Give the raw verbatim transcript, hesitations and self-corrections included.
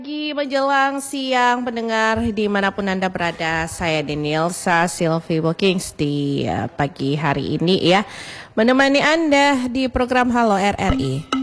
Pagi menjelang siang pendengar dimanapun Anda berada, saya Denilsa Sylvie Bookings di uh, pagi hari ini ya, menemani Anda di program Halo R R I.